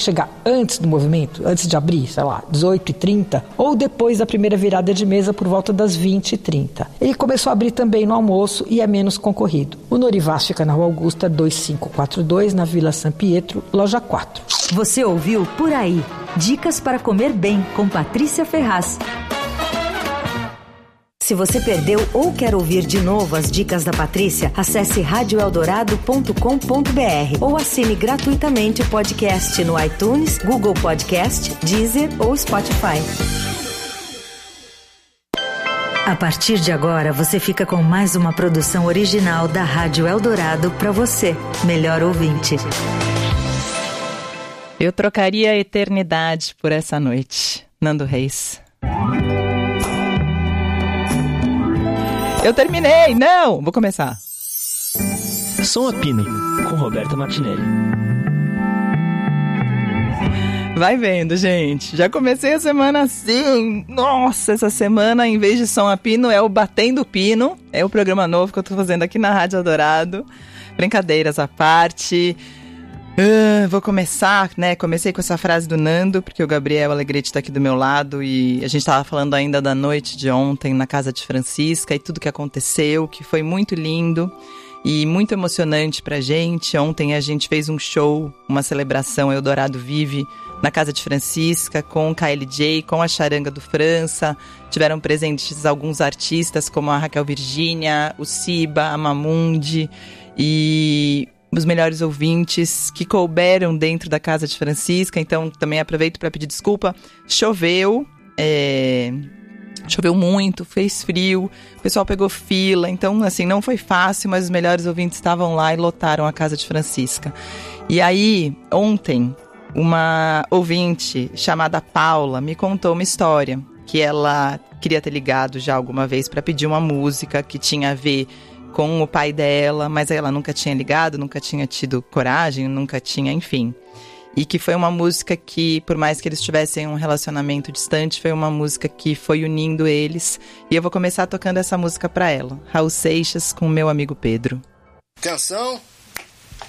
chegar antes do movimento, antes de abrir, sei lá, 18h30, ou depois da primeira virada de mesa por volta das 20h30. Ele começou a abrir também no almoço e é menos concorrido. O Norivaz fica na Rua Augusta 2542, na Vila San Pietro, loja 4. Você ouviu Por Aí. Dicas para comer bem, com Patrícia Ferraz. Se você perdeu ou quer ouvir de novo as dicas da Patrícia, acesse radioeldorado.com.br ou assine gratuitamente o podcast no iTunes, Google Podcast, Deezer ou Spotify. A partir de agora, você fica com mais uma produção original da Rádio Eldorado para você, melhor ouvinte. Eu trocaria a eternidade por essa noite. Nando Reis. Eu terminei! Não! Vou começar. Som a Pino, com Roberta Martinelli. Vai vendo, gente. Já comecei a semana assim. Nossa, essa semana, em vez de Som a Pino, é o Batendo Pino. É o programa novo que eu tô fazendo aqui na Rádio Eldorado. Brincadeiras à parte. Vou começar, né? Comecei com essa frase do Nando, porque o Gabriel Alegrete tá aqui do meu lado e a gente tava falando ainda da noite de ontem na casa de Francisca e tudo que aconteceu, que foi muito lindo e muito emocionante pra gente. Ontem a gente fez um show, uma celebração Eldorado Vive na casa de Francisca com o KLJ, com a Charanga do França. Tiveram presentes alguns artistas como a Raquel Virgínia, o Siba, a Mamundi e os melhores ouvintes que couberam dentro da casa de Francisca. Então também aproveito para pedir desculpa. Choveu muito, fez frio, o pessoal pegou fila, então assim, não foi fácil, mas os melhores ouvintes estavam lá e lotaram a casa de Francisca. E aí, ontem, uma ouvinte chamada Paula me contou uma história que ela queria ter ligado já alguma vez para pedir uma música que tinha a ver com o pai dela, mas ela nunca tinha ligado, nunca tinha tido coragem, nunca tinha, enfim. E que foi uma música que, por mais que eles tivessem um relacionamento distante, foi uma música que foi unindo eles. E eu vou começar tocando essa música pra ela. Raul Seixas com Meu Amigo Pedro. Atenção,